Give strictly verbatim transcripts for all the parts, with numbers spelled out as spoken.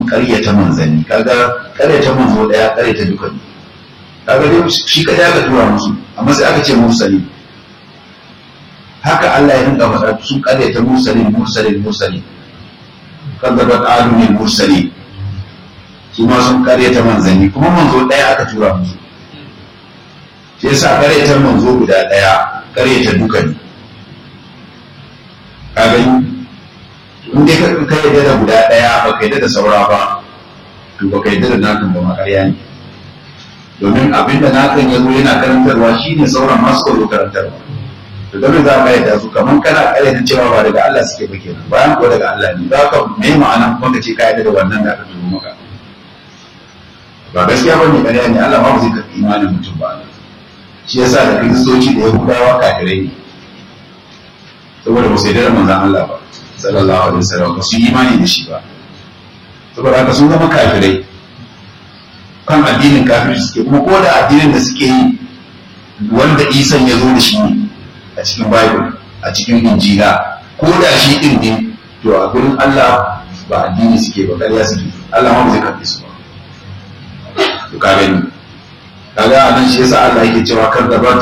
ƙaryata manzanni. Kaga ƙaryata manzo ɗaya ƙaryata duka ne. Kaga dai shi kaɗai aka tura musu amma sai aka ce mursali. Haka Allah ya rinka faɗa sun ƙaryata mursalin mursalin mursalin. Kadzabat adun mursalin. Su ma sun ƙaryata manzanni kuma manzo ɗaya aka tura musu. Shi yasa ƙaryatar manzo guda ɗaya ƙaryata duka ne. Ka gani? In dai ka yarda da guda ɗaya ba ka yarda da saura ba, to ba ka yarda da nakan ba makarya ne. Domin abin da nakan ya zo yana karantarwa shi ne sauran masu kwallo karantarwa. To don za ka yarda su kamar kana ƙaryata cewa ba daga Allah suke ba kenan, bayan kuwa daga Allah ne. Za ka me ma'ana kuma ka ce ka yarda da wannan da aka turo maka. Ba gaskiya ba ne ƙarya ne, Allah ma ba zai karɓi imanin mutum ba. Shi yasa da Kiristoci da Yahudawa kafirai ne. Saboda ba su yarda da manzon Allah ba. Sallallahu alaihi wasallam ba su yi imani da shi ba, saboda haka sun zama kafirai kan addinin kafirci suke, kuma ko da addinin da suke yi wanda Isan ya zo da shi ne a cikin Bible a cikin Injila, ko da shi din ne, to a gurin Allah ba addini suke ba, ƙarya suke, Allah ma ba zai karɓe su ba. To ka gani kaga anan shi yasa Allah yake cewa kadzabat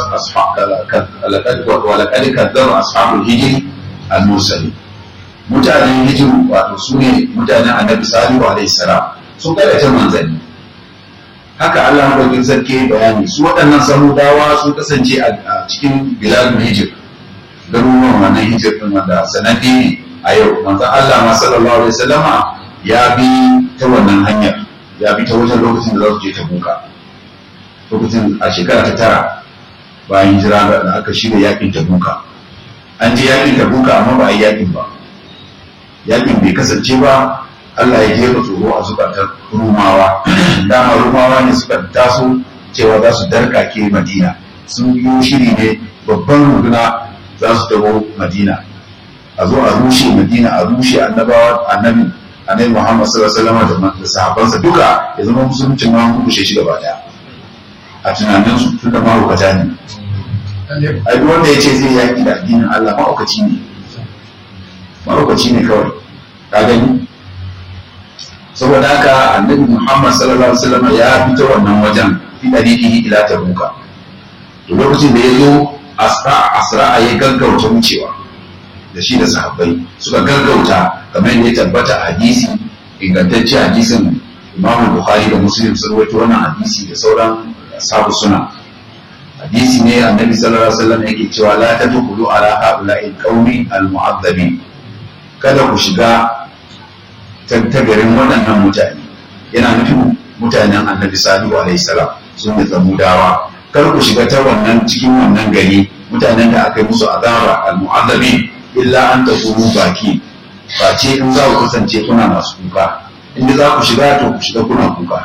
ashab wa laqad kadzaba ashabul hijri al-mursalin. Mutanen hijiru wato su ne mutanen annabi salihu alaihi salam sun karyata manzanni. Haka Allah madaukakin sarki bayani su waɗannan samudawa sun kasance a cikin biladul hijir, garuruwan wannan hijir din wanda sanadi ne a yau. Manzon Allah ma sallallahu alaihi wasallama ya bi ta wannan hanyar, ya bi ta wajen lokacin da za su je Tabuka, lokacin a shekara ta tara bayan hijira da aka shirya yakin Tabuka. An je yakin Tabuka amma ba a yi yakin ba. Yakin bai kasance ba, Allah ya jefa tsoro a zukatan Rumawa. Dama Rumawa ne suka taso cewa za su darkake Madina, sun yi shiri ne babban runduna za su taho Madina, a zo a rushe Madina, a rushe annabawa annabi annabi Muhammad sallallahu alaihi wasallam da sahabbansa duka, ya zama musulunci ma an kushe shi gaba daya a tunanin su, tunda mahaukata ne. Ai duk wanda ya ce zai yaki da addinin Allah mahaukaci ne, mahaukaci ne kawai, ka gani. Saboda haka annabi Muhammad sallallahu alaihi wasallam ya fita wannan wajen fi dariqihi ila Tabuka. To lokacin da ya zo asra asra ya gaggauta wucewa da shi da sahabbai, suka gaggauta kamar yadda ya tabbata a hadisi ingantacce, hadisin Imam Bukhari da Muslim sun rawaito wannan hadisi da sauran ashabu suna. Hadisi ne annabi sallallahu alaihi wasallam yake cewa la tadkhulu ala haula'i qaumi al-mu'azzabin, kada ku shiga tattagarin waɗannan mutane, yana nufin mutanen annabi salihu alaihi salam sun da zamudawa. Kar ku shiga ta wannan cikin wannan gari, mutanen da aka yi musu azaba al-mu'azzabin, illa an takunu baki, ba ce in za ku kasance kuna masu kuka. Inda za ku shiga to ku shiga kuna kuka,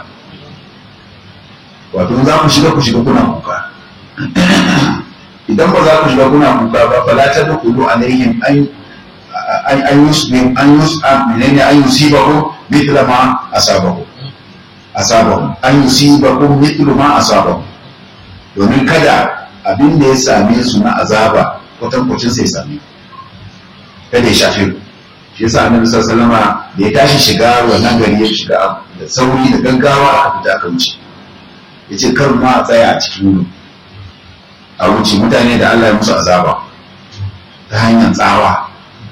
wato in za ku shiga ku shiga kuna kuka. Idan ba za ku shiga kuna kuka ba, fala tadkhulu alaihim an an yusbin an yusab menene an yusibahu mithla ma asabahu asabahu an yusibahu mithla ma asabahu, domin kada abin da ya same su na azaba kwatankwacin sai same kada ya shafe ku. Shi yasa annabi sallallahu alaihi wasallam da ya tashi shiga wannan gari ya shiga da sauri da gaggawa a fita aka wuce, yace kar ma a tsaya a cikin a wuce mutane da Allah ya musu azaba ta hanyar tsawa.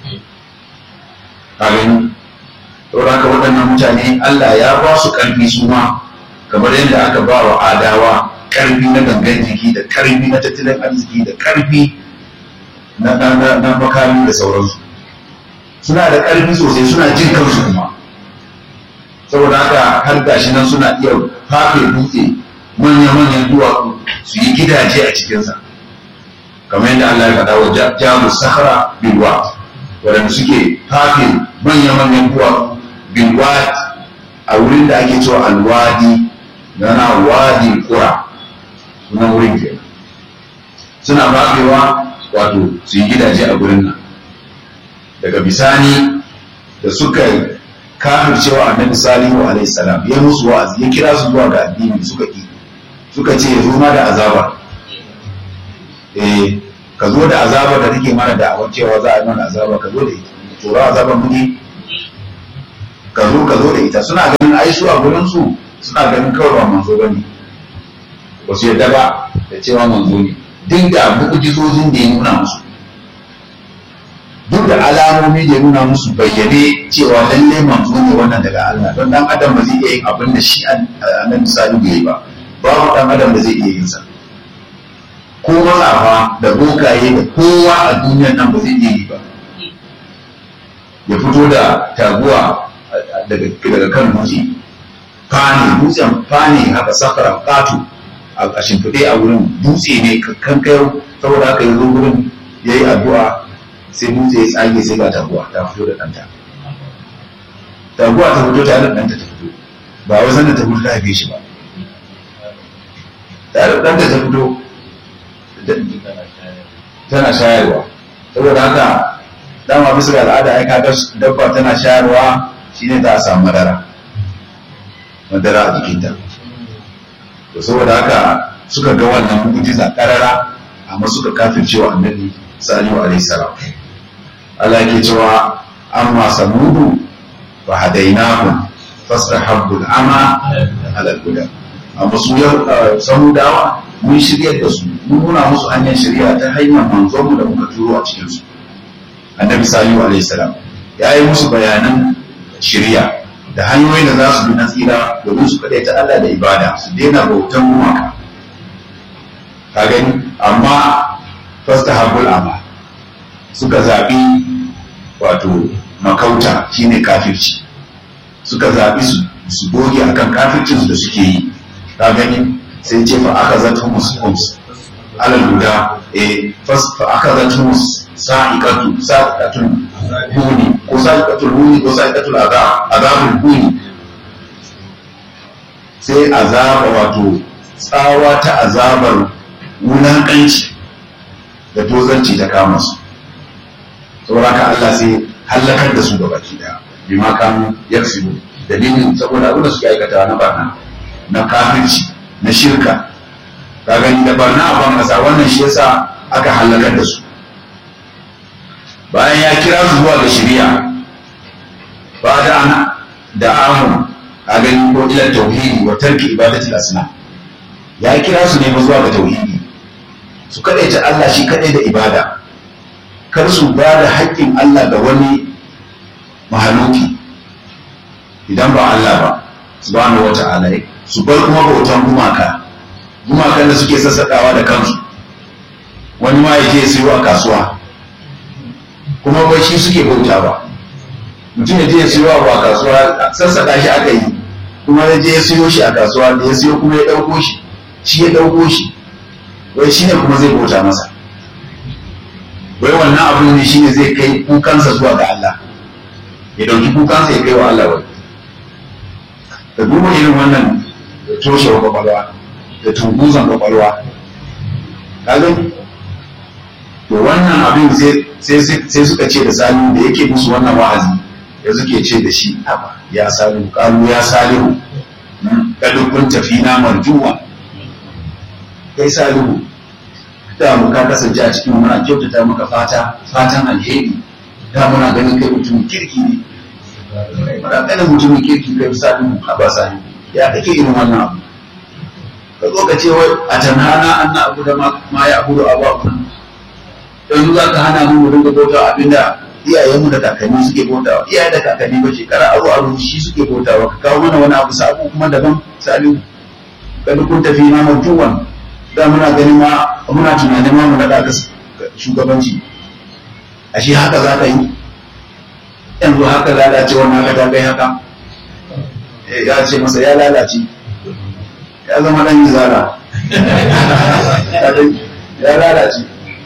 Kagani, saboda haka waɗannan mutane Allah ya ba su ƙarfi su ma, kamar yadda aka ba wa adawa ƙarfi na gangan jiki da ƙarfi na tattalin arziki da ƙarfi na na makami da sauransu. Suna da ƙarfi sosai, suna jin kansu kuma, saboda haka har gashi nan suna iya fafe dutse manya-manyan duwatsu su yi gidaje a cikinsa, kamar yadda Allah ya faɗa wa jamus sahara bilwa, waɗanda suke fafe manya-manyan duwatsu bilwa a wurin da ake cewa alwadi, yana wadi kura sunan wurin ke, suna fafewa wato su yi gidaje a wurin nan. Daga bisani da suka kafircewa annabi salihu alaihi salam, ya musu wa'azi, ya kira su zuwa ga addini, suka ki, suka ce ya zo ma da azaba, eh ka zo da azaba da take mana da awar cewa za a yi mana azaba, ka zo da ita, tsoro azaba mu ne, ka zo ka zo da ita. Suna ganin ai su a gurin su suna ganin kawai ba manzo bane, ba su yarda ba da cewa manzo ne duk da mu'jizozin da ya nuna musu, duk da alamomi da ya nuna musu bayyane cewa lalle manzo ne wannan daga Allah. Don dan adam ba zai iya yin abin da shi annabi Salihu ya yi ba, babu dan adam da zai iya yin sa, ko matsafa da bokaye da kowa a duniyar nan ba zai iya yi ba. Ya fito da taguwa daga kan dutse, fani dutsen fani haka sakara katu a shimfiɗe a wurin dutse ne kankayo, saboda haka ya zo wurin ya yi addu'a sai dutse ya tsage sai ga taguwa ta fito da ɗanta. Taguwa ta fito tare da ɗanta ta fito, ba wai sanda ta fito ta haife shi ba, tare da ɗanta ta fito tana shayarwa. Saboda haka dama bisa ga al'ada ai kaga dabba tana shayarwa shine za a samu madara madara a jikinta. To saboda haka suka ga wannan mu'jiza karara, amma suka kafircewa annabi Salihu alaihi salam. Allah yake cewa amma samudu fa hadainahum fastahabbu al-ama ala al-huda. Amma su samudawa mun shiryar da su, mun nuna musu hanyar shari'a ta hanyar manzon mu da muka turo a cikin su. Annabi Salihu alaihi salam ya yi musu bayanan shari'a da hanyoyin da za su bi na tsira domin su kaɗai ta Allah da ibada, su daina bautan gumaka. Ka gani, amma fastahabul ama suka zaɓi wato makauta shine kafirci, suka zaɓi su su goge akan kafircinsu da suke yi. Ka gani, sai ce fa aka zato musu kums alal guda eh fa aka zato musu sa'iqatu sa'iqatul huni ko sa'iqatul huni ko sa'iqatul azab azabul huni, sai azaba wato tsawa ta azabar wulaƙanci da tozanci ta kama su. Saboda ka Allah sai halakar da su da baki daya bima kanu yaksibu, dalilin saboda abin da suke aikata na barna na kafirci na shirka. Ka gani da barna a ban kasa, wannan shi yasa aka halakar da su. Bayan ya kira su zuwa ga shari'a, ba da ana da amu a gani ko ila tauhidi wa tarki ibadatul asnam, ya kira su ne zuwa ga tauhidi, su kadaita Allah shi kadai da ibada, kar su ba da haƙƙin Allah ga wani mahaluki idan ba Allah ba subhanahu wata'ala, su bar kuma bautan gumaka, gumakan da suke sassaƙawa da kansu. Wani ma ya je siyo a kasuwa, kuma bai shi suke bauta ba. Mutum ya je ya siyo abu a kasuwa, sassaƙa shi aka yi, kuma ya je ya siyo shi a kasuwa, da ya siyo kuma ya ɗauko shi, shi ya ɗauko shi, wai shi ne kuma zai bauta masa. Wai wannan abu ne shi ne zai kai kukansa zuwa ga Allah, ya ɗauki kukansa ya kai wa Allah. Wai da duba irin wannan da toshewar kwakwalwa da tunguzan kwakwalwa, kazan to wannan abin sai suka ce da Salihu da yake musu wannan wa'azi, ya suke ce da shi ya Salihu, kalu ya Salihu kada kun tafi na marjuwa. Kai Salihu, da mu ka kasance a cikin muna kyautata maka fata fatan alheri, da muna ganin kai mutumin kirki ne, muna ganin mutumin kirki kai Salihu, a ba Salihu ya kake irin wannan abu, ka zo ka ce wai a tanhana an na abu da ma ya abu da abu, yanzu za ka hana mu mu dinga bauta abinda iyayenmu da kakanni suke bautawa, iyaye da kakanni ba shekara aro aro shi suke bautawa, ka kawo mana wani abu sabu kuma daban. Salihu, kada kun tafi na mutuwan, da muna ganin ma muna tunanin ma mu naɗa ka shugabanci, ashe haka za ka yi yanzu, haka lalace wannan haka ta kai haka. Ya ce masa ya lalace, ya zama ɗan izala ya lalace.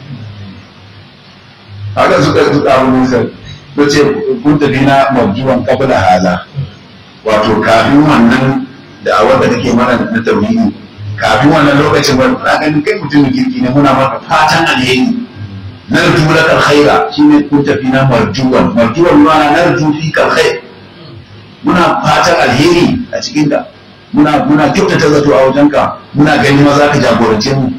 Haka suka zuka abu nisa da ce kun tafi na marjuwan kabla haza, wato kafin wannan da awar da kake mana na tauhidi, kafin wannan lokacin ba na ganin kai mutumin kirki ne, muna maka fatan alheri, narju lakal khaira, shine kun tafi na marjuwan marjuwan ma narju fi kal khair, muna fatan alheri a cikin ka, muna muna kyautata zato a wajenka, muna gani ma za ka jagorance mu,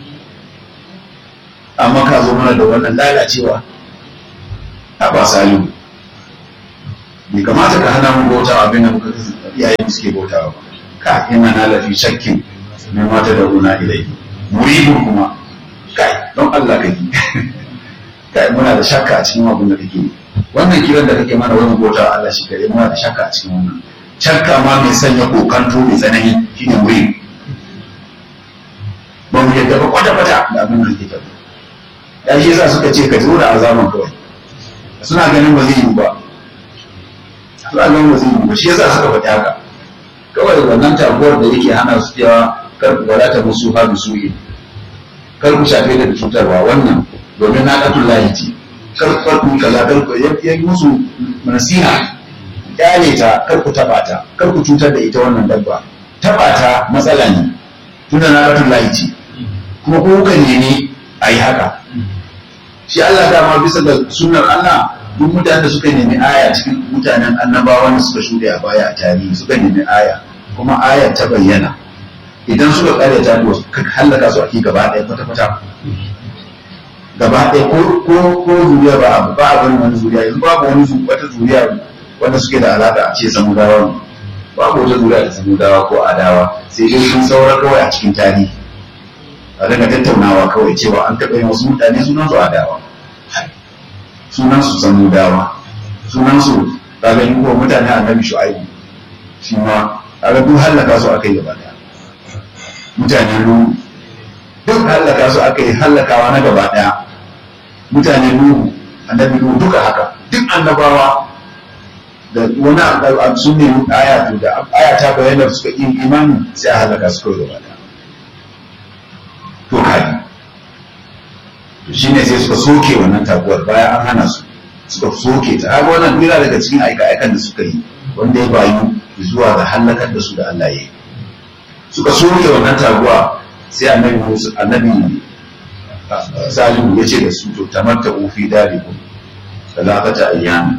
amma ka zo mana da wannan lalacewa. A ba Salihu, bai kamata ka hana mu bauta abin da muka iyayen suke bautawa ba ka ina na lafi shakkin mai mata da runa ilai muribin kuma kai don Allah kake kai muna da shakka a cikin abin da kake wannan kiran da kake mana wani bauta Allah shi kare muna da shakka a cikin wannan shakka ma mai sanya kokanto mai tsanani shine murib ba mu yadda ba kwata-kwata da abin da kake faɗi ya shi yasa suka ce ka zo da azaman kawai suna ganin ba zai yi ba suna ganin ba zai yi ba shi yasa suka faɗi haka kawai wannan taguwar da yake hana su cewa kar ku wala ta musu ha bi su'i kar ku shafe da cutarwa wannan domin na ɗatun layi ce kar ku kaza kar ku yi musu nasiha kyale ta kar ku taɓa ta kar ku cutar da ita wannan dabba taɓa ta matsala ne tunda na ɗatun layi ce kuma ko kuka nemi a yi haka shi Allah dama bisa ga sunnar Allah duk mutanen da suka nemi aya cikin mutanen annabawan da suka shuɗe a baya a tarihi suka nemi aya kuma ayar ta bayyana idan suka kare ta to ka halaka su ake gaba ɗaya kwata-kwata gaba ɗaya ko ko ko zuriya ba abu ba abin wani zuriya yanzu babu wani wata zuriya wanda suke da alaƙa a ce samudawa ne babu wata zuriya da samudawa ko adawa sai dai sun saura kawai a cikin tarihi a daga tattaunawa kawai cewa an taɓa yin wasu mutane sunan su adawa sunan su samudawa sunan su kaga ko mutane annabi shu'aibu shi ma kaga duk halaka su aka yi gaba daya mutanen nuhu duk halaka su aka yi halakawa na gaba daya mutanen nuhu annabi nuhu duka haka duk annabawa da wani sun ne aya to da aya ta bayyana suka yi imani sai a halaka su kawai gaba daya to kai shi ne sai suka soke wannan taguwar bayan an hana su suka soke ta haka wannan duk daga cikin aika-aikan da suka yi wanda ya bayu zuwa ga halakar da su da Allah ya yi suka soke wannan taguwa sai annabi Musa annabi Salihu ya ce da su to tamatta fi dalikum talaqata ayyam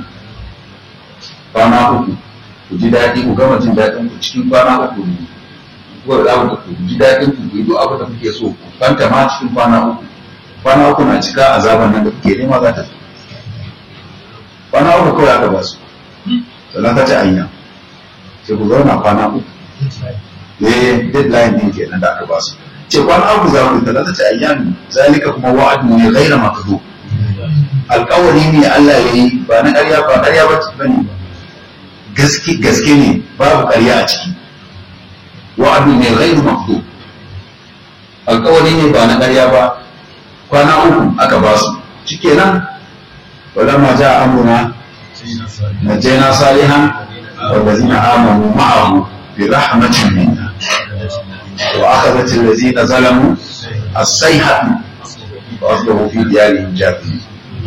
kwana uku ku ji daɗi ku gama jin daɗin ku cikin kwana uku ne ku za ku ji daɗin ku ku yi duk abin da kuke so ku fanta ma cikin kwana uku kwana uku na cika azaban nan da kuke nema za ta fi kwana uku kawai aka ba su talakata ayyam sai ku zauna kwana uku eh deadline din kenan da aka ba su ce kwana uku za ku talakata ayyam zalika kuma wa'adun ne ghaira makdhub alƙawari ne Allah ya yi ba na ƙarya ba ƙarya ba ce bane gaske gaske ne babu ƙarya a ciki wa'adun ne ghaira makdhub alƙawari ne ba na ƙarya ba kwana uku aka ba su shikenan walamma ja'a amruna najayna salihan والذين آمنوا معه برحمة منا وأخذت الذين ظلموا الصيحة وأصبحوا في ديارهم جاثمين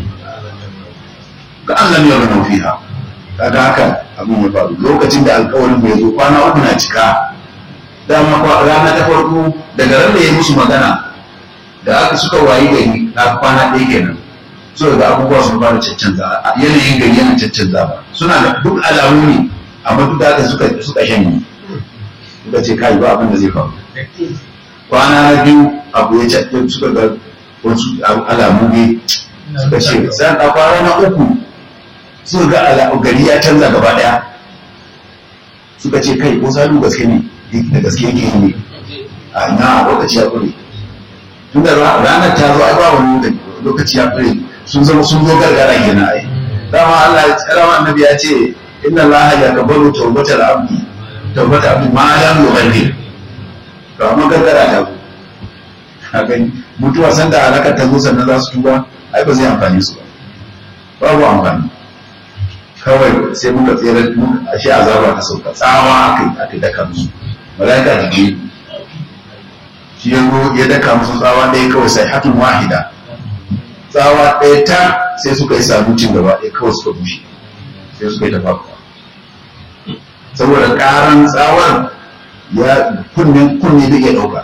كأن لم يغنوا فيها kaga haka abin ya faru lokacin da alƙawarin bai zo kwana uku na cika dama rana ta farko daga ran da ya musu magana da aka suka wayi gari na kwana ɗaya kenan so da abubuwa sun fara caccanza yanayin gari yana caccanza ba suna da duk alamu ne amma duk da haka suka suka shanye suka ce kai ba abin da zai faru kwana na biyu abu ya cacce suka ga wasu alamu ne suka ce sai a kwana na uku suka ga alamu gari ya canza gaba daya suka ce kai ko salu gaske ne da gaske yake yi ne a ina lokaci ya kure tun da ranar ta zo ai ba wani lokaci ya kure sun zama sun zo gargara kenan ai dama Allah ya tsara annabi ya ce inna allaha yaqbalu tawbatal abdi tawbatal abdi ma lam yughayyir to amma gargara ta zo haka mutuwa san da alaka ta zo sannan za su tuba ai ba zai amfani su ba babu amfani kawai sai muka tsere a shi azaba ta sauka tsawa akai akai daka musu malaika jiki shi yango ya daka musu tsawa ɗaya kawai sai hatun wahida tsawa ɗaya ta sai suka yi sabucin gaba ɗaya kawai suka bushe sai suka yi tafafa saboda ƙaran tsawar ya kunne kunne da iya ɗauka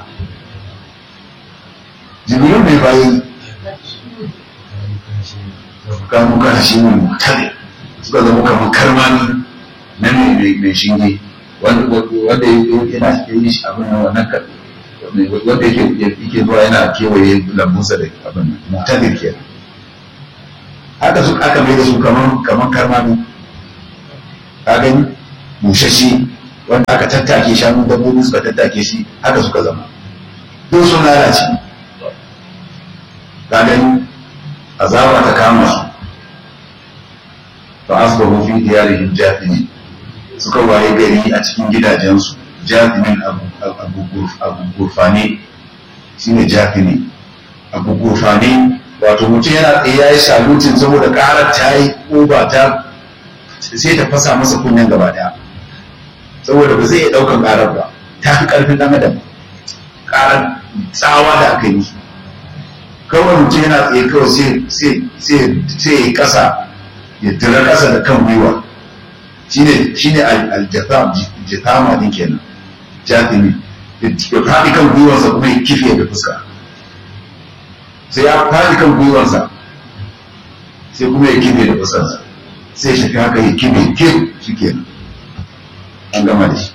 jibirin mai bayi kamuka shi ne mutane suka zama kamar karmani na mai shinge wanda yana yi shi abin nan wannan kan wanda yake zuwa yana kewaye lambunsa da abin nan mutane ke haka su aka mai da su kamar karmani ka gani bushashe wanda aka tattake shanu dabbobi suka tattake shi haka suka zama duk sun lalace. ka gani azaba ta kama su fa asbahu fi diyarihim jathimin suka waye gari a cikin gidajensu jathimin abu gurfane shine jathimi abu gurfane wato mutum yana tsaye ya yi salutin saboda karar ta yi ƙoba ta sai ta fasa masa kunnen gaba daya saboda ba zai iya ɗaukan karar ba ta fi ƙarfin ɗan adam karar tsawa da aka yi kawai mutum yana tsaye kawai sai ya yi ƙasa ya tura ƙasa da kan gwiwa shine aljithama din kenan jathimi ya faɗi kan gwiwarsa kuma ya kife da fuska sai ya faɗi kan gwiwarsa sai kuma ya kife da fuskarsa sai ya shafi haka ya kife kif shi kenan an gama da shi.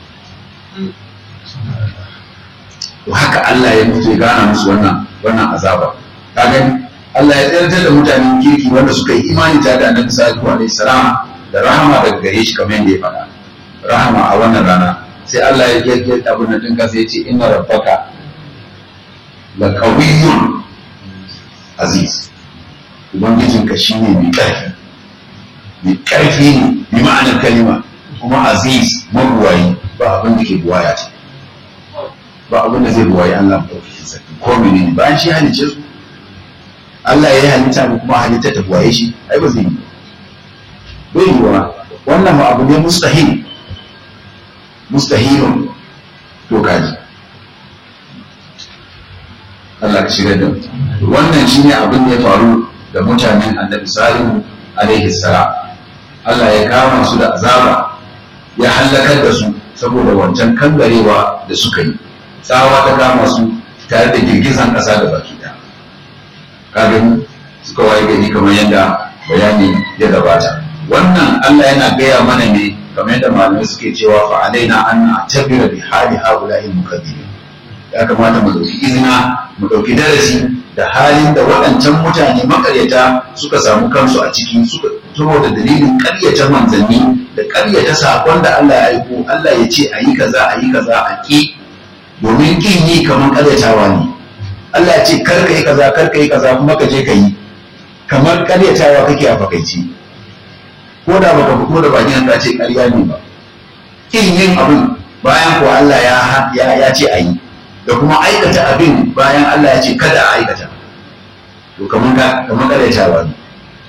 to haka Allah ya mutu ya gana musu wannan wannan azaba ka gani Allah ya tsayar da mutanen kirki wanda suka yi imani tare da Annabi sallallahu alaihi wasallam da rahama daga gare shi kamar yadda ya faɗa rahama a wannan rana sai Allah ya kirkir abin nan din kasa yace inna rabbaka la qawiyyun aziz ubangijinka shine mai ƙarfi mai ƙarfi ne bi ma'anar kalima kuma aziz mabuwayi ba abin da ke buwaya ce ba abin da zai buwayi Allah maɗaukakin sarki ko menene bayan shi halice su Allah ya yi halitta mu kuma halitta ta buwaye shi ai ba zai yi bai yi wa wannan ma abu ne mustahil mustahilun to kaji Allah ka shirya da wannan shine abin da ya faru da mutanen Annabi Salihu alaihi salam Allah ya kama su da azaba ya halakar da su saboda wancan kangarewa da suka yi tsawa ta kama su tare da girgizan ƙasa da baki ɗaya kagani suka waye gari kamar yadda bayani ya gabata. Wannan Allah yana gaya mana ne kamar yadda malamai suke cewa fa alaina an na'tabira bi hali haula'i mukaththibin ya kamata mu dauki izina mu dauki darasi da halin da waɗancan mutane makaryata suka samu kansu a ciki suka saboda dalilin ƙaryata manzanni da ƙaryata sakon da Allah ya aiko Allah ya ce ayi kaza ayi kaza a ki domin kin yi kamar ƙaryatawa ne. Allah ya ce kar ka yi kaza kar ka yi kaza kuma ka je ka yi kamar ƙaryatawa kake a fakaici ko da baka fito da bakin ka ce ƙarya ne ba kin yin abin bayan ko Allah ya ya ce ayi da kuma aikata abin bayan Allah ya ce kada a aikata to kamar ka kamar ƙaryatawa ne.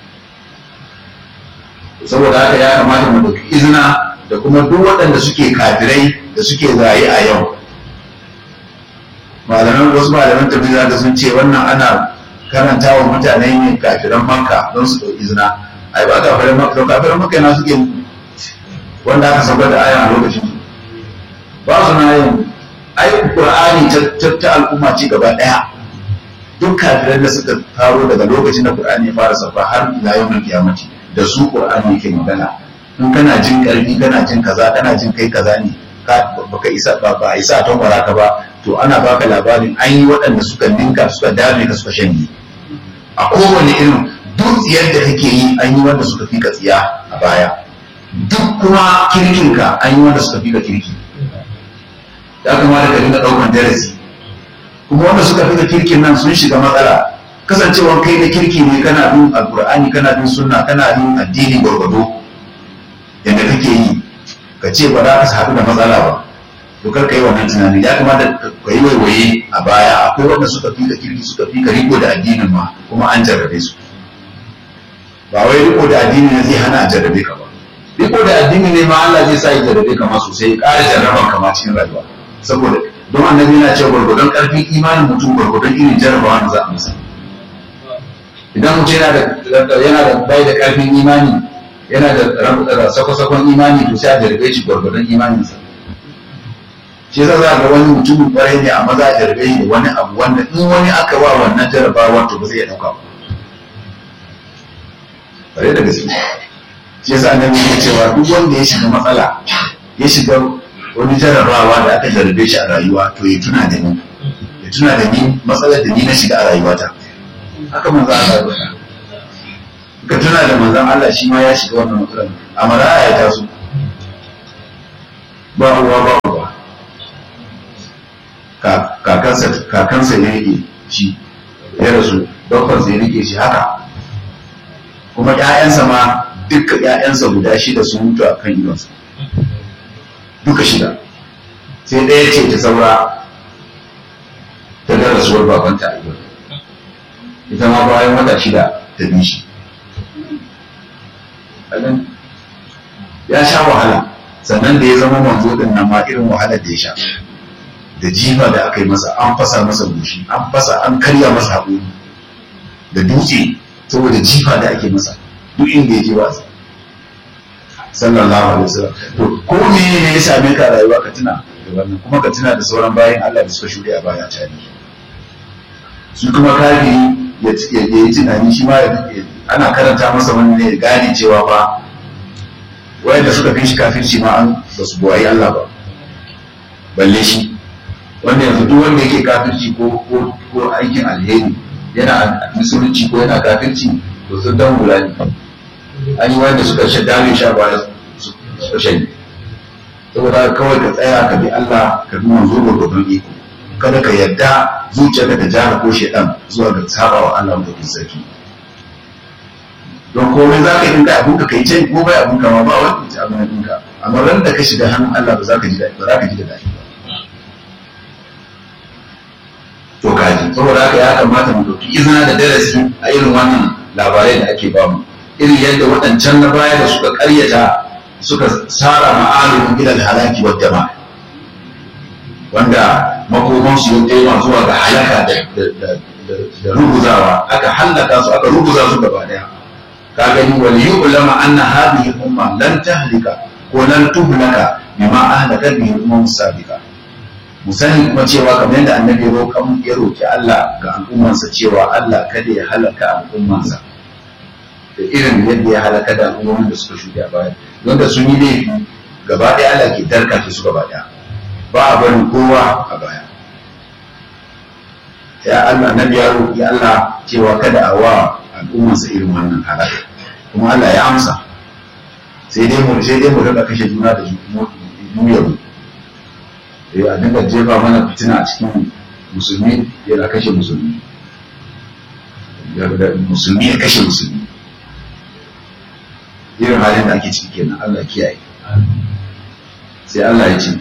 Saboda haka ya kamata mu dauki izina da kuma duk waɗanda suke kafirai da suke zaye a yau. Malaman wasu malaman tafsir da sun ce wannan ana karanta wa mutane ne kafiran Makka don su dauki izina. Ai ba kafiran Makka, to kafiran Makka yana suke wanda aka saukar da aya a lokacin su. Ba su na yin ai Qur'ani ta al'umma ce gaba daya. Duk kafiran da suka faro daga lokacin da Qur'ani ya fara sauka har ila yawmin kiyamati da su Qur'ani yake magana. In kana jin karfi kana jin kaza kana jin kai kaza ne ka baka isa ba ba isa ta baraka ba to ana baka labarin an yi waɗanda suka ninka suka dame ka suka shanye a kowane irin duk yadda kake yi an yi wanda suka fi ka tsiya a baya duk kuma kirkinka an yi wanda suka fi ka kirki ya kamata ka dinga ɗaukan darasi kuma wanda suka fi ka kirkin nan sun shiga matsala kasancewar kai da kirki ne kana bin alkur'ani kana bin sunna kana bin addini gwargwado yadda kake yi ka ce ba za ka haɗu da matsala ba to kar ka yi wannan tunani ya kamata ka yi waiwaye a baya akwai wanda suka fi ka kirki suka fi ka riko da addinin ma kuma an jarrabe su ba wai riko da addini ne zai hana a jarrabe ka ba riko da addini ne ma Allah zai sa ya jarrabe ka ma sosai ya ƙara jarraban ka ma cikin rayuwa saboda don annabi yana cewa gwargwadon ƙarfin imanin mutum gwargwadon irin jarrabawa da za a masa idan mutum yana da yana da bai da ƙarfin imani yana da sako-sakon imani to sai a jarrabe shi gwargwadon imaninsa shi yasa za ga wani mutumin ƙwarai ne amma za a jarrabe shi da wani abu wanda in wani aka wa wannan jarrabawa to ba zai iya ɗauka ba ƙwarai da gaske shi yasa annabi ya cewa duk wanda ya shiga matsala ya shiga wani jarrabawa da aka jarrabe shi a rayuwa to ya tuna da ni ya tuna da ni matsalar da ni na shiga a rayuwata haka manzo Allah ya faɗa ka tuna da manzon Allah shi ma ya shiga wannan matsalar a maraya ya taso ba uwa ba uwa, kakansa ya rike shi ya rasu, bakwansa ya rike shi haka, kuma ‘ya'yansa ma duka ‘ya'yansa guda shida sun mutu a kan idonsa, duka shida, sai ɗaya ce ta saura ta ga rasuwar babanta a idon, ita ma bayan wata shida ta bi shi. Ya sha wahala, sannan da ya zama manzo din nan ma irin wahalar da ya sha, da jifa da aka yi masa, an fasa masa goshi, an fasa an karya masa haƙori da dutse saboda jifa da ake masa duk inda ya je ba sallallahu alaihi wasallam. To ko ne ya same ka rayuwa ka tuna da wannan, kuma ka tuna da sauran bayan Allah da suka shuɗe a baya tarihi. Su kuma kafiri ya yi tunani shi ma ana karanta masa wani ne ya gane cewa ba wayanda suka fi shi kafirci ma an ba su buwayi Allah ba, balle shi wanda yanzu duk wanda yake kafirci ko ko aikin alheri yana musulunci ko yana kafirci to sun dan wula ne. An yi wanda suka sha dame sha baya suka shanye. Saboda kawai ka tsaya ka bi Allah ka bi manzo gurgurdun iko, kada ka yarda zuciyarka ta jara ko shedan zuwa ga sabawa Allah mutum sarki. Don komai za ka yi da abinka ka yi can ko bai abinka ma ba wani ci abin abinka, amma ran da ka shiga hannun Allah ba za ka ji da ba za ka ji da daɗi ba. To kaji, saboda haka ya kamata mu ɗauki izina da darasi a irin wannan labarai da ake bamu, irin yadda waɗancan na baya da suka ƙaryata suka tsara ma'alumin gidan halaki wadda ma, wanda makomansu ya tema zuwa ga halaka da ruguzawa, aka hallaka su aka ruguza su gaba daya. Ka gani wal yu'lama anna hadhihi umma lan tahlika ko lan tuhlaka bima ahlaka bihi umam sabiqa. Musani kuma cewa kamar yadda annabi roƙan ya roki Allah ga al'ummansa cewa Allah kada ya halaka al'ummansa da irin yadda ya halaka da al'ummomin da suka shuɗe a baya, wanda sun yi laifi gaba ɗaya Allah ke tarkace su gaba ɗaya, ba a barin kowa a baya. Ya Allah, annabi ya roki Allah cewa kada a wa al'ummarsa irin wannan halaka, kuma Allah ya amsa. Sai dai mu sai dai mu rika kashe juna da juyar eh a dinga jefa mana fitina a cikin musulmi, yana kashe musulmi, musulmi ya kashe musulmi, irin halin da ake ciki kenan. Allah kiyaye. Sai Allah ya ce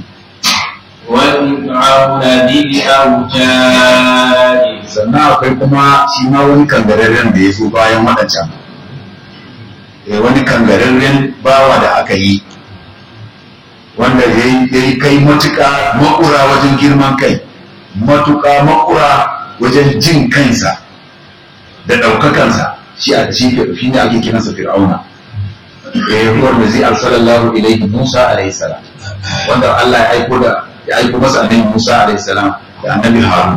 sannan akwai kuma shi ma wani kangararren da ya zo bayan waɗancan, wani kangararren bawa da aka yi wanda ya yi kai matuƙa makura wajen girman kai, matuƙa makura wajen jin kansa da ɗaukakansa. Shi a shi ne ake kiransa fir'auna, wanda zai arsalallahu ilaihi Musa alaihi salam, wanda Allah ya aiko da ya aiko masa annabi Musa alaihi salam da annabi Harun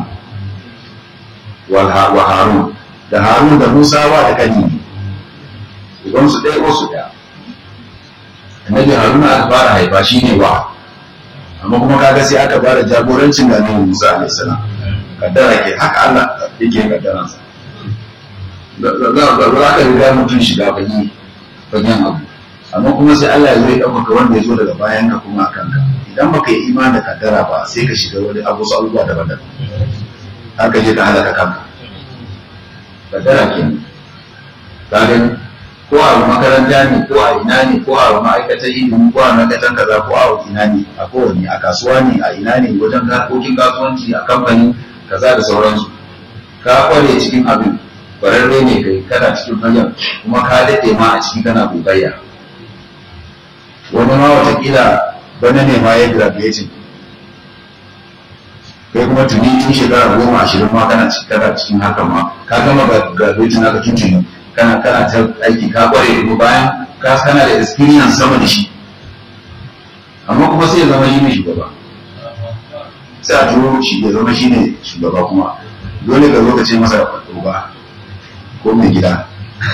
wa Harun da Harun da Musa wa da kani idan su ɗaya wasu ɗaya. Annabi Harun aka fara haifa shi ne wa, amma kuma kaga sai aka fara jagorancin da annabi Musa alaihi salam. Kaddara ke haka Allah yake kaddaransa. Za ka riga mutum shiga fage fagen abu, amma kuma sai Allah ya zo ya ɗaukaka wanda ya zo daga bayan ka kuma a kanka. Idan baka yi imani da kaddara ba sai ka shiga wani abu su abubuwa daban-daban, haka je ka halaka kanka. Kaddara ke ka gani, ko a makaranta ne, ko a ina ne, ko a ma'aikatar ilimi, ko a ma'aikatan kaza, ko a ina ne, a kowane, a kasuwa ne, a ina ne, wajen harkokin kasuwanci, a kamfani kaza da sauransu. Ka kware cikin abin, kwararre ne kai, kana cikin fagen, kuma ka daɗe ma a ciki kana gogayya. Wani ma watakila bana ne ma ya graduating, kai kuma tuni tun shekara goma ashirin ma kana cikin hakan ma, ka gama graduating naka tun tuni kana kana ta aiki, ka kware kuma bayan ka kana da experience sama da shi, amma kuma sai ya zama shi ne shugaba, sai a turo shi ya zama shi ne shugaba, kuma dole ka zo ka ce masa ba ko mai gida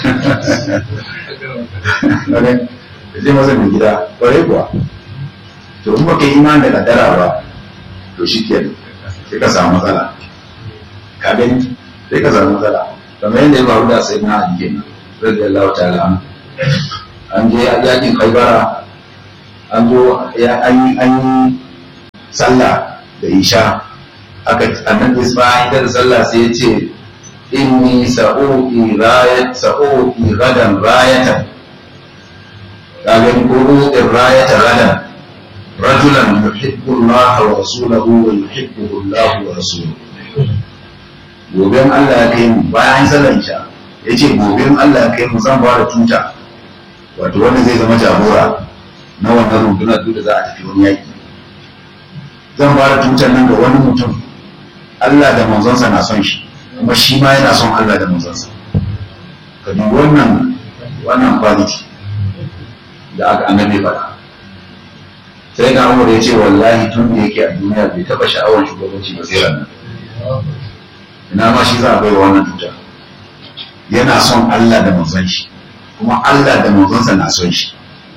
ka ce masa mai gida kwarai kuwa. To in baka yi imani da kaddara ba to shi ke sai ka samu matsala, ka gani sai ka samu matsala. Kamar yadda ya faru da sai na Ali kenan radiyallahu ta'ala an je yakin Khaibara, an zo ya an yi an yi sallah da isha aka annabi Isma'il da sallah sai ya ce inni sa'u'i rayat sa'u'i gadan rayatan kaga ko in rayata gadan rajulan yuhibbu Allah wa rasulahu wa yuhibbuhu Allah wa rasuluhu gobe Allah ya kai mu bayan sallar isha yace gobe Allah ya kai mu zan ba da tuta wato wanda zai zama jagora na wannan rundunar duk da za a tafi wani yaki zan ba da tutar nan ga wani mutum Allah da manzonsa na son shi kuma shi ma yana son Allah da manzonsa ka dubi wannan wannan quality da aka annabi faɗa sai na Umar ya ce wallahi tun da yake a duniya bai taɓa sha'awar shugabanci ba sai ranar ina ma shi za a bai wannan tuta yana son Allah da manzon shi kuma Allah da manzonsa na son shi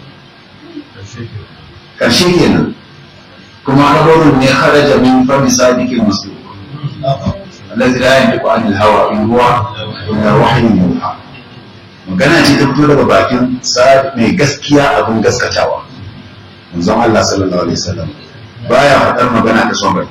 karshe kenan kuma habarun ne kharaja min fami sadiqil masduq alladhi la yantiqu anil hawa in huwa illa wahyun yuha magana ce ta fito daga bakin sadiq mai gaskiya abin gaskatawa manzon Allah sallallahu alaihi wasallam baya faɗar magana ta son rai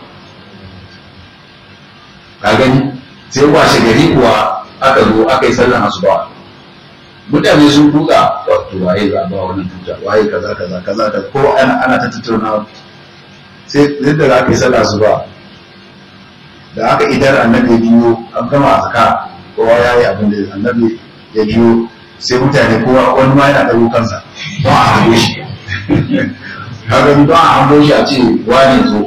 ka gani sai washe gari kuwa aka zo aka yi sallan asuba mutane sun buga wato waye za a ba wannan tuta waye kaza kaza kaza da ko ana ana ta tattauna sai yadda za ka yi sallah asuba da aka idar annabi ya biyo an gama zaka kowa ya yi abin da annabi ya biyo sai mutane kowa wani ma yana ɗago kansa don a hango shi kaga don a hango shi a ce wani zo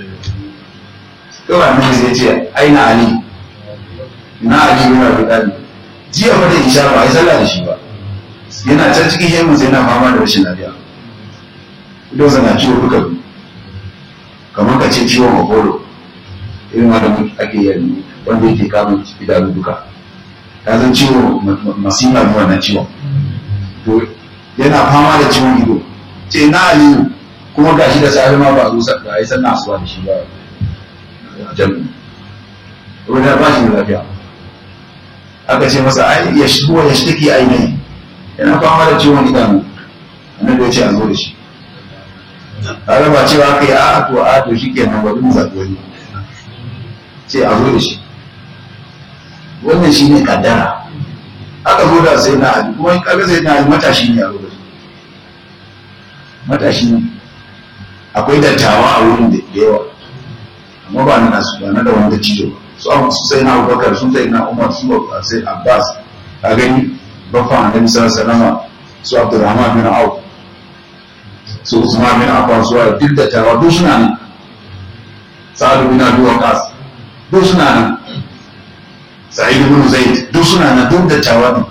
kawai annabi sai ce aina ali na ali yana da ɗali jiya fa da isha ba a yi sallah da shi ba yana can cikin yamma sai yana fama da rashin lafiya idan sana ciwo duka kamar ka ce ciwon makoro irin wanda ake yi wanda yake kama idanu duka ta zan ciwo masifa ne wannan ciwon to yana fama da ciwon ido ce na aliyu kuma ga shi da safe ma ba zo a yi sannan asuwa da shi ba a jami'i wanda ba shi da lafiya aka ce masa ai ya shigo ya shi take ainihi yana fama da ciwon idanu annabi ya ce a zo da shi kaga ba cewa kai a to a to shikenan bari mu zaɓi wani ce a zo da shi wannan shi ne kaddara aka zo da sai na ali kuma kaga sai na ali matashi ne a lokacin matashi ne akwai dattawa a wurin da yawa amma ba na nasu ba na da wanda cijo su sai na abubakar sun sai na umar su sai abbas a gani baffan annabi sallallahu alaihi wasallam su abdurrahman bin auf su usman bin affan su duk da tawa duk suna nan sa'ad bin abi waqas duk suna nan sa'id bin zaid duk suna nan duk da tawa ne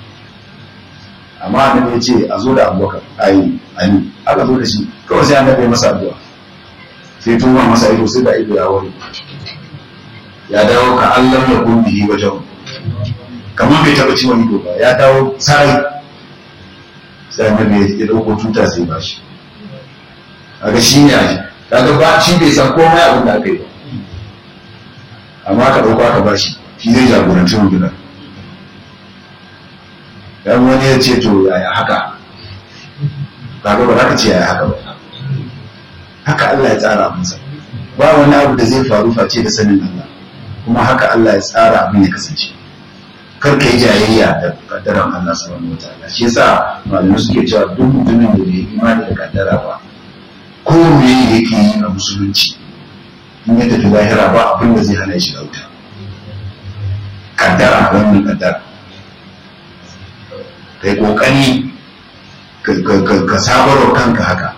amma annabi ya ce a zo da abubakar ayi ani aka zo da shi kawai sai annabi ya masa addu'a sai tuba masa ido sai da ido ya wani ya dawo ka Allah ya kun bihi wajen kamar bai taɓa ciwon ido ba ya dawo sai sai annabi ya dauko tuta sai ba shi kaga shi ne aji kaga ba shi bai san komai abin da aka yi ba amma ka dauko aka ba shi shi zai jagoranci rundunar dan wani ya ce to yaya haka kaga ba za ka ce yaya haka ba haka Allah ya tsara masa ba wani abu da zai faru face da sanin Allah kuma haka Allah ya tsara abin ya kasance kar ka yi jayayya da kaddaran Allah subhanahu wataala shi yasa malamai suke cewa duk mutumin da bai imani da kaddara ba ko me yake yi a musulunci in ya tafi lahira ba abin da zai hana shi wuta kaddara wannan kaddara kai kokari ka sabarwa kanka haka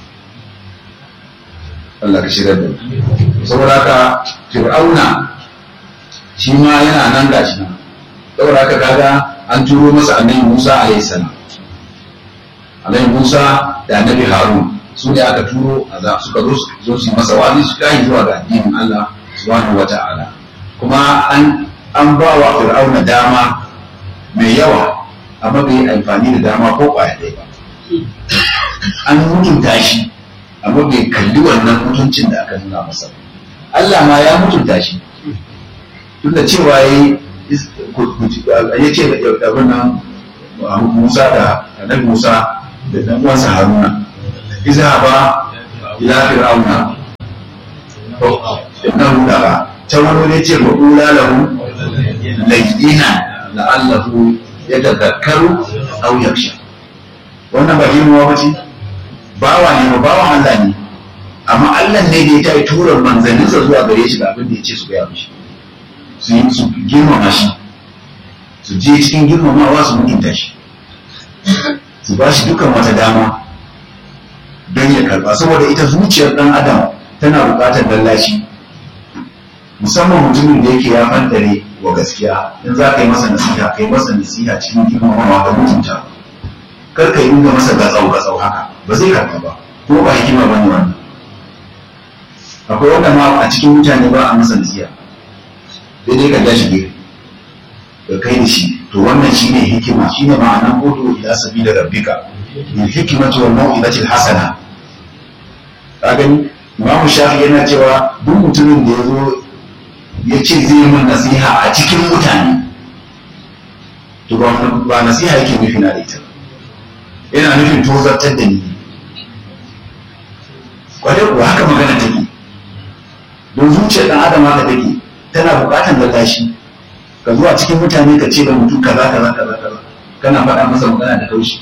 Allah ka shigar da saboda haka fir'auna shi ma yana nan gashi nan saboda haka kaga an turo masa annabi Musa alayhi salam annabi Musa da annabi Harun su ne aka turo suka zo zo su masa wa'azi su kai zuwa ga addinin Allah subhanahu wata'ala kuma an an ba wa fir'auna dama mai yawa amma bai amfani da dama ko kwaya ɗaya ba an mutunta shi amma bai kalli wannan mutuncin da aka nuna masa Allah ma ya mutunta shi tunda cewa yayi ya ce da wannan Musa da annabi Musa da dan uwansa Haruna izhaba ila fir'auna innahu daga can wani ne ce ba kula lahu layyina la'allahu yatadhakkaru aw yakhsha. wannan ba himuwa ba ce, bawa ne ba bawan Allah ne, amma Allah ne da ya tayi tura manzanninsa zuwa gare shi ga abin da ya ce su gaya mishi, su yi su girmama shi, su je cikin girmamawa su mutunta shi, su ba shi dukkan wata dama don ya karba, saboda ita zuciyar dan adam tana buƙatar lallashi, musamman mutumin da yake ya fantare wa gaskiya. in za ka yi masa nasiha ka yi masa nasiha cikin girmamawa da mutunta, kar ka yi inda masa gatsau gatsau haka, ba zai karba ba, ko ba hikima ba ne wannan. akwai wanda ma a cikin mutane ba a masa nasiha, daidai ka tashi gefe da kai da shi, to wannan shine hikima, shine ma'anar udu ila sabila rabbika bil hikmati wal mau'izati al hasana. ka gani Imam Shafi yana cewa duk mutumin da yazo ya ce zai yi nasiha a cikin mutane, to ba nasiha yake nufi na da ita, yana nufin tozartar da ni. kwarai kuwa haka magana take, don zuciyar dan adam haka take, tana bukatar lallashi. ka zuwa cikin mutane ka ce da mutum kaza kaza kaza kaza, kana faɗa masa magana da taushi.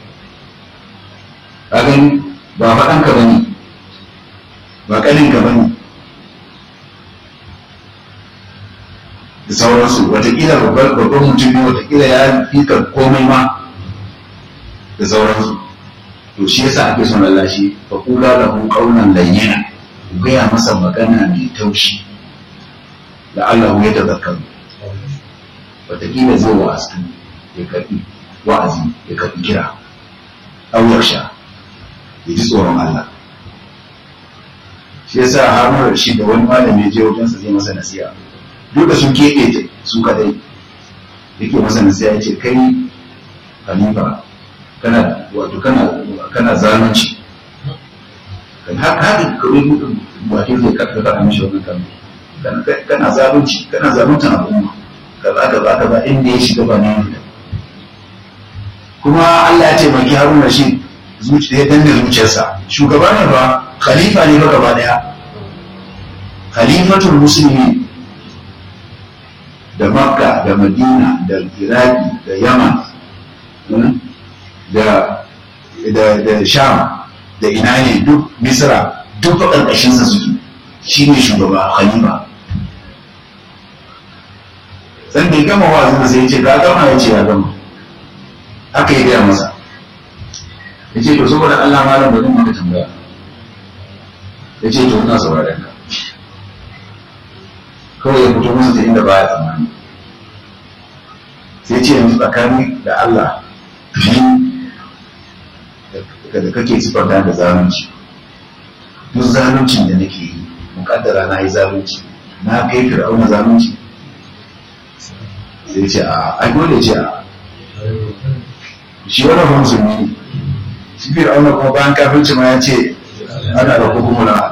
ka gani ba faɗan ka bane, ba ƙanin ka bane, da sauransu. wataƙila babban mutum ne, wataƙila ya fi ka komai ma, da sauransu. to shi yasa ake son lallashi. fa kula lahu qawlan layyina, ku gaya masa magana mai taushi, la'allahu yatadhakkaru, wataƙila zai wa'azi ya karɓi wa'azi ya karɓi kira, aw yakhsha, ya ji tsoron Allah. shi yasa Harun Rashid da wani malami ya je wajensa zai masa nasiha, duka sun keɓe su kadai, yake masa nasiha ya ce kai Khalifa kana wato kana kana zalunci, kan haka haka kawai mutum wato zai karɓi faɗa mishi wannan kan kana zalunci, kana zalunta al'umma kaza kaza kaza, inda ya shiga ba ne. kuma Allah ya ce baki Harun Rashid zuciya ya danne zuciyarsa, shugaba ne ba, khalifa ne ba gaba daya, khalifatul muslimi da Makka da Madina da Iraki da Yaman da da da Sham da ina ne, duk Misra duk a ƙarƙashin sa suke, shine shugaba khalifa. san da gama wa'azin sai ya ce ka gama, ya ce ya gama, aka yi gaya masa, ya ce to saboda Allah malam ba zan maka tambaya, ya ce to ina sauraron ka. kawai ya fito masa ta inda baya tsammani, sai ce yanzu tsakani da Allah ni da kake sifanta da zalunci, duk zaluncin da nake yi, mukaddara na yi zalunci, na kai Fir'auna zalunci? sai ce a ai dole ce a shi wannan musulmi ne, shi Fir'auna kuma bayan kafirci ma ya ce ana da hukumuna.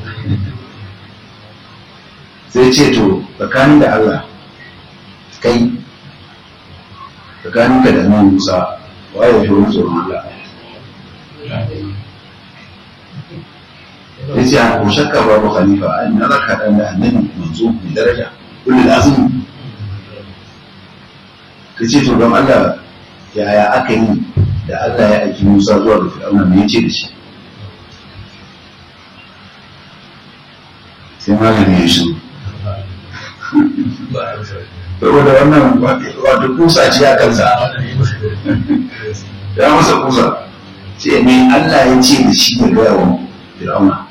sai ce to tsakanin da Allah kai, tsakanin ka da nan Musa waye ya wani tsoron Allah? ya ce a ko shakka babu khalifa, a ina za ka haɗa da annabi manzo mai daraja ulul azmi. ya ce to don Allah yaya aka yi da Allah ya aiki Musa zuwa ga Fir'auna, me yace da shi? sai malami ya shi saboda wannan wato kusa ce a kansa, ya masa kusa ce me Allah ya ce da shi ya gaya wa Fir'auna,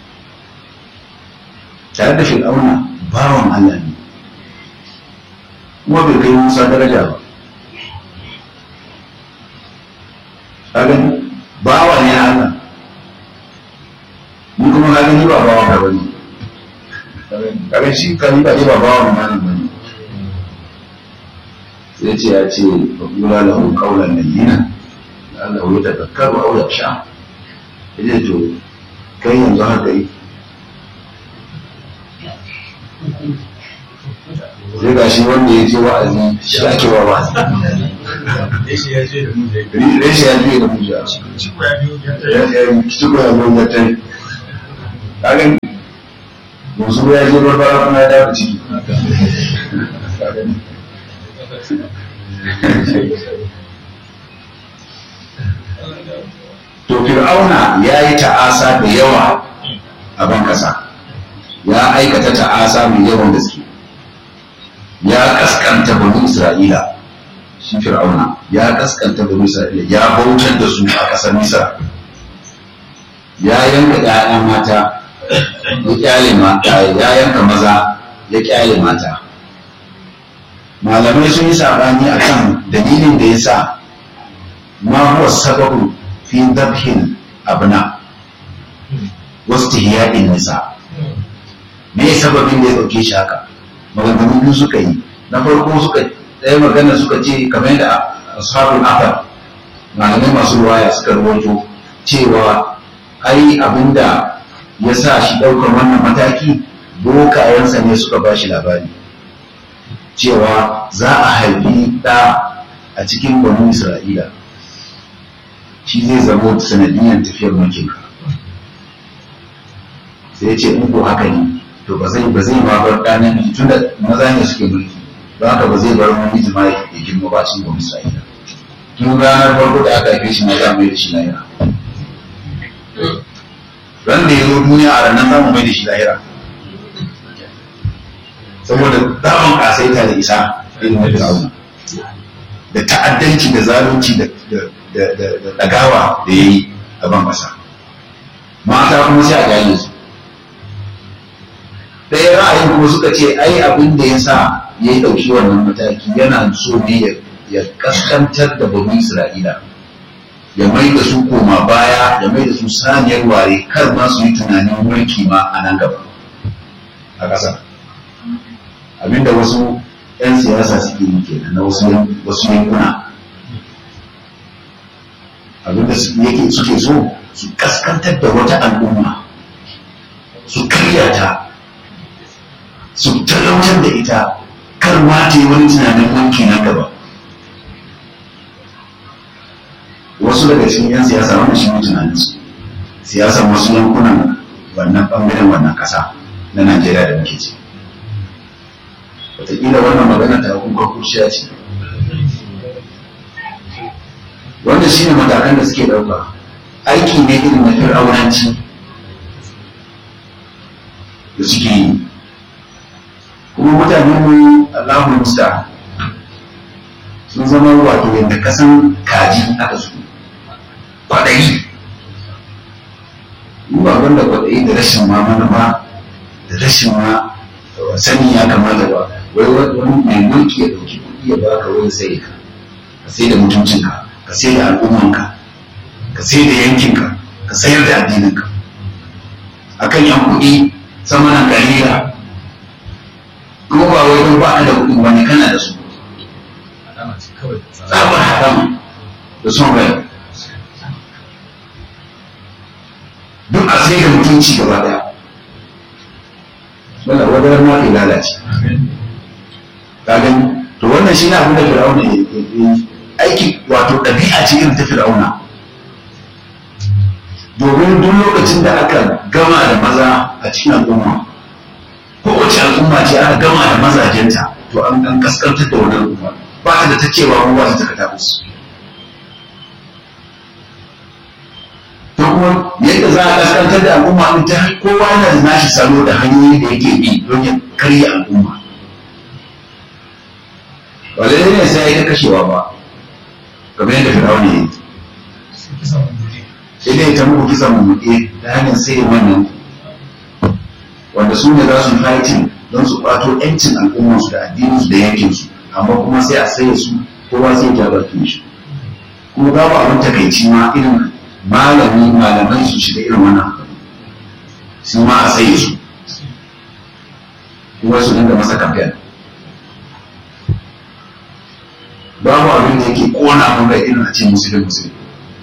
tare da Fir'auna bawan Allah ne, kuma bai kai Musa daraja ba. kagan bawa ne na Allah, ni kuma kagan ni ba bawa ba bane, kagan shi khalifa ne ba bawa ba ne. sai ce ya ce fa kula lahu qawlan layyina Allah ya tadakkaru aw yakhsha. yace to kai yanzu haka yi sai ga shi wanda ya je wa'azi shi ake wa wa'azi Reshe ya je da mu da reshe ya biyo da mujiya ciko ya biyo ya ya ya ciko ya biyo da tai kagan musu ya je barbara kuma ya dawo ciki to fir'auna ya yi ta'asa da yawa a ban kasa, ya aikata ta'asa mai yawan gaske, ya kaskanta bani isra'ila. Shi fir'auna ya kaskanta bani isra'ila, ya bautar da su a ƙasar misra, ya yanka ƴaƴa mata ya kyale mata, ya yanka maza ya kyale mata. Malamai sun yi sabani akan dalilin da ya sa ma huwa sababu fi dhabhil abna wastihya'in nisa. Me ya sababin da ya dauke shi haka? Maganganu biyu suka yi. Na farko suka ɗaya magana suka ce kamar yadda ashabul athar, malamai masu ruwaya suka rawaito cewa ai abinda ya sa shi ɗaukar wannan mataki, bokayensa ne suka ba shi labari cewa za a haifi ɗa a cikin banu Isra'ila, shi zai zama sanadiyyar tafiyar mulkinka. Sai ya ce in ko haka ne to ba zai ba zai ma bar ɗa namiji, tunda maza ne suke mulki, ba haka ba zai bar namiji ma ya girma ba cikin banu Isra'ila. Tun ranar farko da aka haife shi ma za mu yi da shi lahira. Ran da ya zo duniya a ranar za mu mai da shi lahira, saboda daman kasaita da isa irin na fir'auna da ta'addanci da zalunci da dagawa da ya yi a ban ƙasa. Mata kuma sai a gane su. Ɗaya ra'ayin kuma suka ce ai abin da ya sa ya yi ɗauki wannan mataki yana so ne ya kaskantar da bani Isra'ila, ya mai da su koma baya, ya mai da su saniyar ware, kar ma su yi tunanin mulki ma a nan gaba a ƙasa. Abinda wasu 'yan siyasa suke yi kenan na wasu yankuna, abinda yake suke so su kaskantar da wata al'umma, su karya ta, su talautar da ita, kar ma ta yi wani tunanin mulki nan gaba. Wasu daga cikin 'yan siyasa wanda shi ne tunaninsu, siyasan wasu yankunan wannan ɓangaren wannan ƙasa na Najeriya da muke ci. Wataƙila wannan magana ta hukumar kurciya ce. Wanda shi ne matakan da suke ɗauka, aiki ne irin na fir'aunanci da suke yi. Kuma mutane mu Allahu musta sun zama wato yadda kasan kaji aka su kwaɗayi. Mu ba wanda kwaɗayi da rashin ma manufa da rashin ma sani ya kamata ba. Wai wani mai mulki ya ɗauki kuɗi ya baka wani sai ka ka sai da mutuncinka, ka sai da al'ummanka, ka sai da yankinka, ka sayar da addininka akan yan kuɗi sama nan kalila. Kuma ba wai don ba ka da kuɗi wani kana da su, tsabar haram da son rai, duk a sai da mutunci gaba daya. Wanda wadar ma ke lalace. Kagan to wannan shi ne abin da fir'auna ya yi aiki, wato ɗabi'a ce irin ta fir'auna. Domin duk lokacin da aka gama da maza a cikin al'umma, kowace al'umma ce aka gama da mazajenta, to an kan kaskantar da wani al'umma, ba ta da ta cewa ko ba ta taka musu. To kuma yadda za a kaskantar da al'umma ɗin ta kowa yana da nashi salo da hanyoyi da yake bi don ya karya al'umma. Ba lallai ne sai ya ta kashewa ba, kamar yadda fir'auna ya yi. Sai dai ta muku kisan mummuke ta hanyar sai wannan wanda su ne za su fighting don su kwato 'yancin al'ummarsu da addininsu da yankinsu, amma kuma sai a saye su, kowa sai ya bakin shi. Kuma babu abin takaici ma irin malami malamai su shiga irin wannan su ma a saye su, kuma su dinga masa kamfen. Babu abin da yake kona mun rai irin a ce musulun musulun.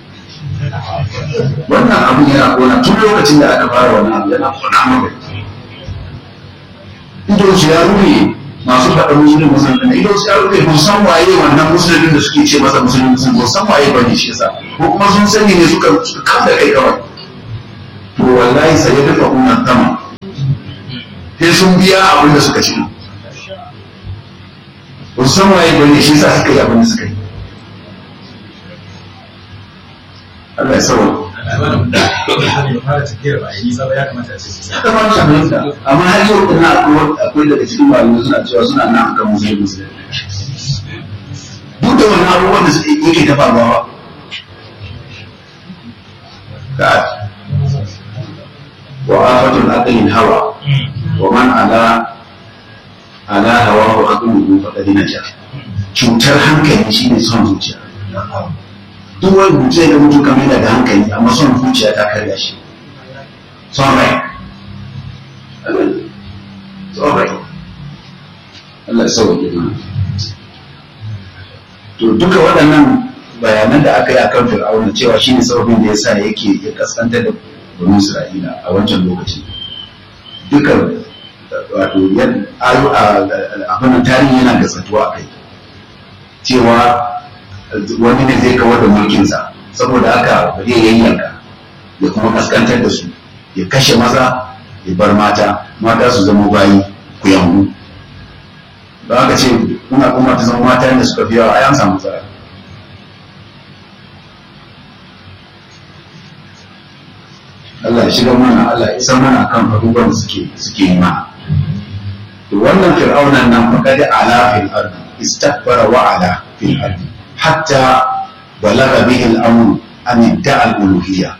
Wannan abin yana kona tun lokacin da aka fara wannan abu, yana kona mun rai. Idon su ya rufe masu faɗa musulun musulun idan su yaro kai mun san waye wannan musulun da suke ce masa musulun musulun mun san waye bane shi yasa ko kuma sun sani ne suka suka kada kai kawai to wallahi sai ya dafa umman tama sai sun biya abin da suka ci ba su san waye bane shi yasa suka yi abin da suka yi Allah ya sauwa amma har yau ina akwai daga cikin malamai suna cewa suna nan akan musulmi musulmi duk da wannan abubuwan da suke yake ta faruwa ga wa afatul aqlin hawa wa man ala ala hawa wa aqluhu faqad naja cutar hankali shine son zuciya duk wani mutum da mutum kamar yana da hankali amma son zuciya ta karya shi son rai son rai Allah ya sauke mana to duka waɗannan bayanan da aka yi akan Fir'auna cewa shine sababin da yasa yake ya kaskantar da Bani Isra'ila a wancan lokaci duka wato yan ayu abin tarihi yana gaskatuwa akai cewa wani ne zai kawar da mulkinsa saboda haka bari ya yayyanka ya kuma kaskantar da su ya kashe maza ya bar mata mata su zama bayi ku yambu da aka ce kuna kuma ta zama mata da suka fi yawa a yan samu tsara Allah ya shiga mana Allah ya isa mana kan abubuwan da suke suke yi mana to wannan fir'aunan nan faqad ala fil ardi istakbara wa ala fil ardi hatta balaga bihi al-amru an idda'a al-uluhiyya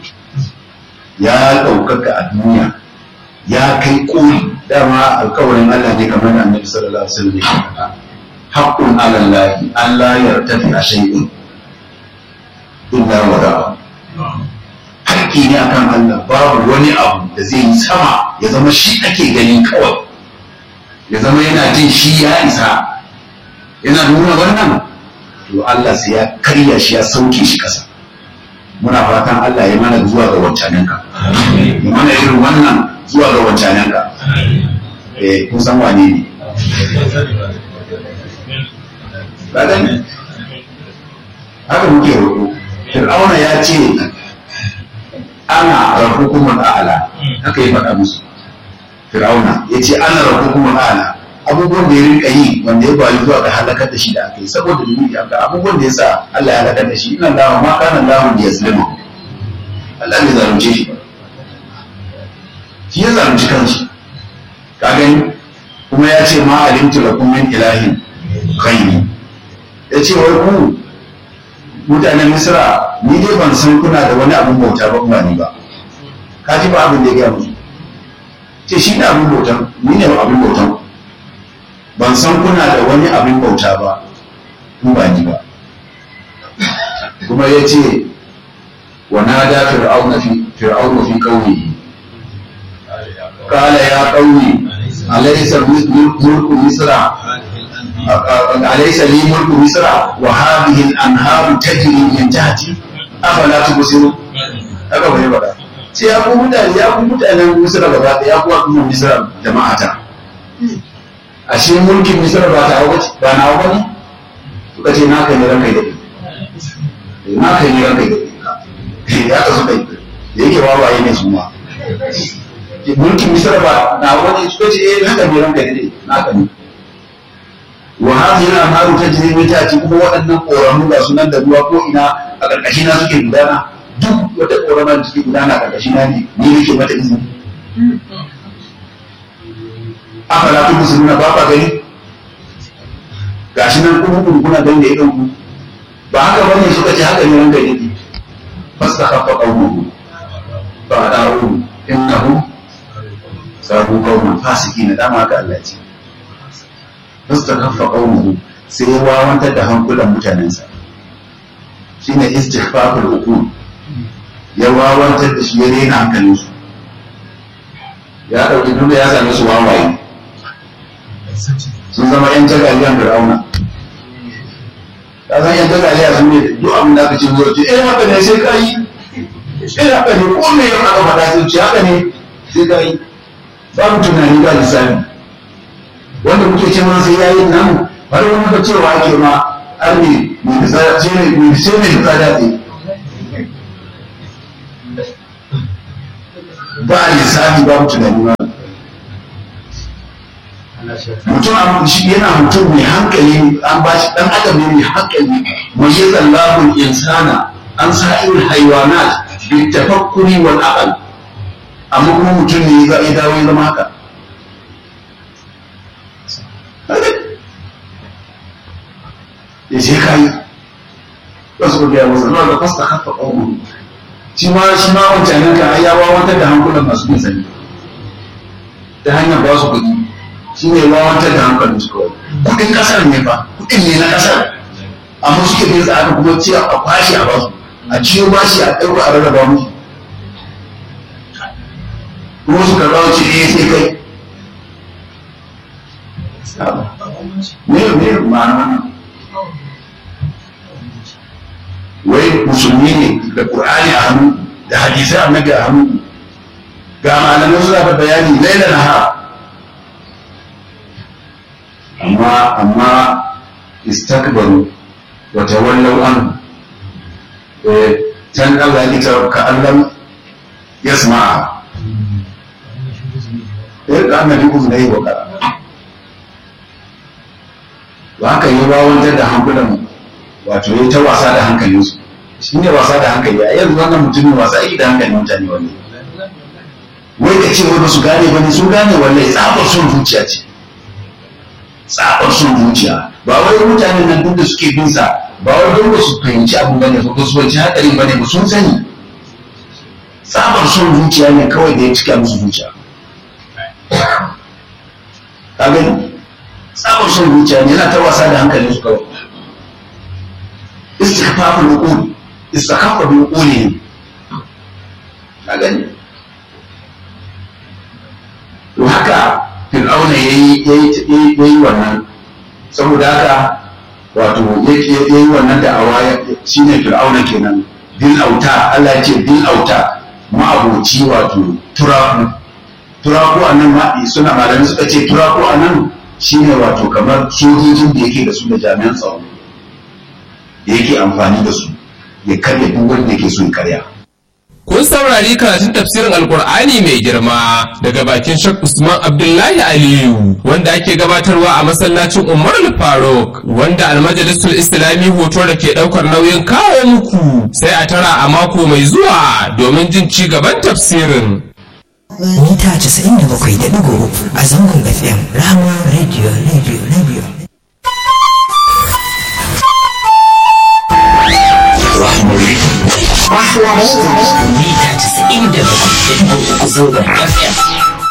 ya daukaka a duniya ya kai koli dama alkawarin Allah ne kamar da Annabi sallallahu alaihi wasallam ya faɗa haqqun 'ala Allah an la yartafi shay'un illa wada'a haƙƙi ne akan Allah babu wani abu da zai yi sama ya zama shi ake gani kawai ya zama yana jin shi ya isa yana nuna wannan to Allah sai ya karya shi ya sauke shi kasa muna fatan Allah ya mana zuwa ga wancananka ya mana irin wannan zuwa ga wancananka eh kun san wane ne kadan haka muke roƙo Fir'auna ya ce ana rabbukumul a'la haka ya faɗa musu Fir'auna ya ce ana rabbukumul a'la abubuwan da ya rinka yi wanda ya bayu zuwa ga halakar da shi da aka yi saboda dalili ga abubuwan da ya sa Allah ya halakar da shi ina da ma kana lahu da yazlimu Allah bai zalunce shi ba shi ya zalunci kanshi ka gani kuma ya ce ma alimtu lakum min ilahin ghayri ya ce wai ku mutanen Misra ni dai ban san kuna da wani abin bauta ba kuma ni ba ka ji ba abin da ya gaya musu ce shi ne abin bautan ni ne abin bautan ban san kuna da wani abin bauta ba in ba ni ba kuma ya ce wa nada fir'auna fi fir'auna fi qawmihi qala ya qawmi alaysa mulku misra alaysa li mulku misra wa hadhihi al-anharu tajri min tahti afala tubsirun haka bai bada sai ya ku mutane ya ku mutanen misra gaba ya ku kuma misra jama'ata ashe mulkin misar ba ta hau ba na hau bane suka ce na kai ne ranka da na kai ne ranka da ya ka suka yi da yake wawaye ne su ma mulkin misar ba na hau bane suka ce eh na kai ne ranka da na kai wa hadhihi al-anharu tajri min tahti kuma waɗannan ƙoramu ga sunan da ruwa ko ina a ƙarƙashi na suke gudana duk wata ƙorama da suke gudana a ƙarƙashi na ne ni nake mata izini aka lafi musulmi ba ba gani gashi nan kuma kuma kuna gani da idan ku ba haka bane suka ce haka ne ranka yake fasta khaffa qawmuhu fa adaru innahum sabu qawman fasiqina dama haka Allah ce fasta khaffa qawmuhu sai ya wawantar da hankulan mutanensa shine istighfaful uqul ya wawantar da shi ya rena hankalinsu ya dauki duk ya same su wawaye sun zama yan jagaliyar fir'auna ka san yan jagaliya sun ne duk abin da aka ce zuwa ce eh haka ne sai ka yi eh haka ne ko me ya aka faɗa sai ce haka ne sai ka yi babu tunani ba lissafi wanda kuke ce mana sai yayin nan har wani ka cewa ake ma arni mai fitsari ce mai fitsari ce ba lissafi ba tunani ba mutum shi yana mutum mai hankali an ba shi dan adam ne mai hankali mai yi zallahun insana an sa'ir haiwanat bi tafakkuri wal aqal amma kuma mutum ne ya dawo ya zama haka ya ce kai wasu ga wasu da fasta hafa qawmu shi ma shi ma wancan ka ya wawantar da hankulan masu bin sani ta hanyar ba su kuɗi shi ne wawantar da hankalin su kawai kuɗin ƙasar ne ba kuɗin ne na ƙasar amma suke bin sa aka kuma ce a kwashi a basu a ciyo bashi a ɗauka a rarraba musu kuma su karɓa wace ne sai kai ne ne ma'ana wai musulmi ne da ƙur'ani a hannu da hadisai annabi a hannu ga malamai suna da bayani laila na ha amma amma istakbaru wa tawallaw anhu eh can Allah ya kita ka Allah yasma'a eh da annabi ku ne wa ka wa ka yi wawantar da hankulan wato yayi ta wasa da hankalinsu shi ne wasa da hankali a yanzu wannan mutumin wasa yake da hankalin mutane wannan wai ka ce wai ba su gane ba ne sun gane wallahi tsabar son zuciya ce tsabar son zuciya ba wai mutanen nan duk da suke bin sa ba wai don ba su fahimci abin bane ba su fahimci hadarin bane ba sun sani tsabar son zuciya ne kawai da ya cika musu zuciya ka gani tsabar son zuciya ne yana ta wasa da hankalin su kawai istighfar al-uqul istighfar al-uqul ka gani to haka fir'auna yayi yayi yayi wannan saboda haka wato yayi wannan da awaya shine fir'auna kenan bil auta Allah ya ce bil auta ma'abuci wato turaku turaku anan ma suna malami suka ce turaku anan shine wato kamar sojojin da yake da su da jami'an tsaro da yake amfani da su ya karya duk wanda yake so ya karya. Kun saurari karatun tafsirin Alkur'ani mai girma daga bakin Sheikh Usman Abdullahi Aliyu wanda ake gabatarwa a masallacin Umar Faruk wanda almajalisul Islami hoto da ke daukar nauyin kawo muku sai a tara a mako mai zuwa domin jin ci gaban tafsirin. Mita casa'in da bakwai da digo a zangon F M Rama Radio Radio Radio. Mita casa'in da bakwai da digo a zangon F M.